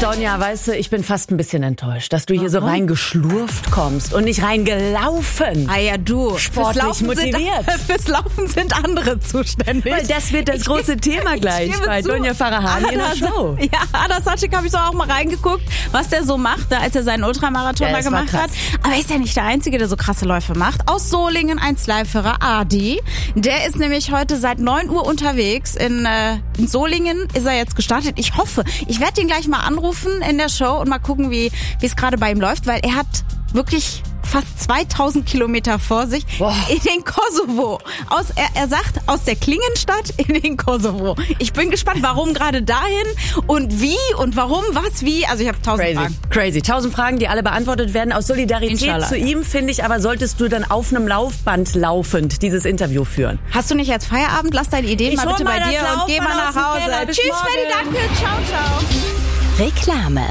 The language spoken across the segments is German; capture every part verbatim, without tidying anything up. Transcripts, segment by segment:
Donja, weißt du, ich bin fast ein bisschen enttäuscht, dass du hier so reingeschlurft kommst und nicht reingelaufen. Ah ja, du. Sportlich fürs Laufen motiviert. Sind, fürs Laufen sind andere zuständig. Weil das wird das große Thema gleich bei zu. Donja Farahani in der Show. Ja, Adas Sachik habe ich so auch mal reingeguckt, was der so macht, da, als er seinen Ultramarathon ja, da gemacht hat. Aber er ist ja nicht der Einzige, der so krasse Läufe macht. Aus Solingen ein Live-Hörer, Adi. Der ist nämlich heute seit neun Uhr unterwegs. In, äh, in Solingen ist er jetzt gestartet. Ich hoffe, ich werde ihn gleich mal anrufen in der Show und mal gucken, wie wie es gerade bei ihm läuft, weil er hat wirklich fast zweitausend Kilometer vor sich. Boah. In den Kosovo. Aus, er, er sagt, aus der Klingenstadt in den Kosovo. Ich bin gespannt, warum gerade dahin und wie und warum, was, wie. Also ich habe tausend Crazy. Fragen. Crazy. Tausend Fragen, die alle beantwortet werden. Aus Solidarität Inshallah. Zu ihm, finde ich, aber solltest du dann auf einem Laufband laufend dieses Interview führen. Hast du nicht jetzt Feierabend? Lass deine Ideen ich mal bitte mal bei dir und geh mal nach Hause. Tschüss, Freddy, danke. Ciao, ciao. Reklame.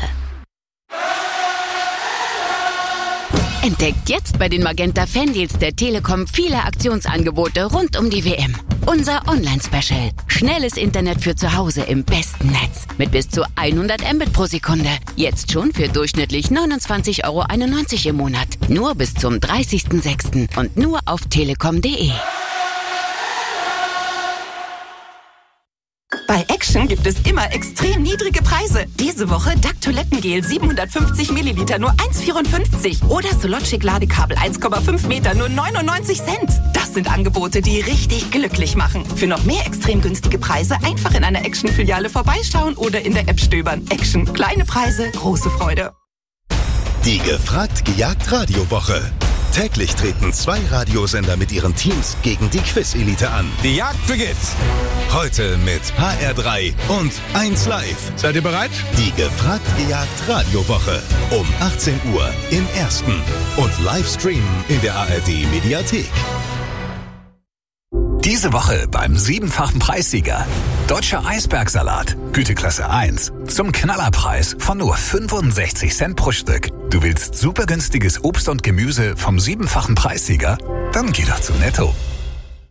Entdeckt jetzt bei den Magenta Fandeals der Telekom viele Aktionsangebote rund um die W M. Unser Online-Special. Schnelles Internet für zu Hause im besten Netz. Mit bis zu hundert Mbit pro Sekunde. Jetzt schon für durchschnittlich neunundzwanzig Euro einundneunzig im Monat. Nur bis zum dreißigsten sechsten und nur auf telekom punkt de. Bei Action gibt es immer extrem niedrige Preise. Diese Woche D A C Toilettengel siebenhundertfünfzig Milliliter nur eins Komma vierundfünfzig oder Sologic Ladekabel eins Komma fünf Meter nur neunundneunzig Cent. Das sind Angebote, die richtig glücklich machen. Für noch mehr extrem günstige Preise einfach in einer Action-Filiale vorbeischauen oder in der App stöbern. Action. Kleine Preise, große Freude. Die gefragt gejagt Radiowoche. Täglich treten zwei Radiosender mit ihren Teams gegen die Quiz-Elite an. Die Jagd beginnt. Heute mit H R drei und eins Live. Seid ihr bereit? Die gefragt gejagt Radiowoche. Um achtzehn Uhr im Ersten. Und live streamen in der A R D Mediathek. Diese Woche beim siebenfachen Preissieger. Deutscher Eisbergsalat, Güteklasse eins. Zum Knallerpreis von nur fünfundsechzig Cent pro Stück. Du willst super günstiges Obst und Gemüse vom siebenfachen Preissieger? Dann geh doch zu Netto.